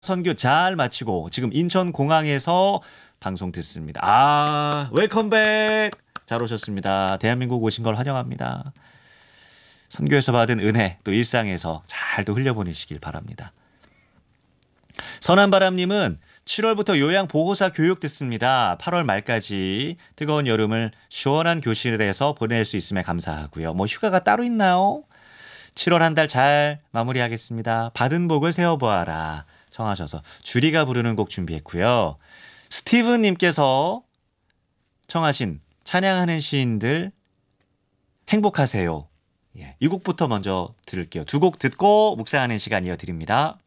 선교 잘 마치고 지금 인천공항에서 방송 듣습니다. 아, 웰컴백. 잘 오셨습니다. 대한민국 오신 걸 환영합니다. 선교에서 받은 은혜 또 일상에서 잘 또 흘려보내시길 바랍니다. 선한바람님은 7월부터 요양보호사 교육 듣습니다. 8월 말까지 뜨거운 여름을 시원한 교실에서 보낼 수 있음에 감사하고요. 뭐 휴가가 따로 있나요? 7월 한 달 잘 마무리하겠습니다. 받은 복을 세워보아라 청하셔서 주리가 부르는 곡 준비했고요. 스티븐님께서 청하신 찬양하는 시인들 행복하세요. 이 곡부터 먼저 들을게요. 두 곡 듣고 묵상하는 시간 이어드립니다.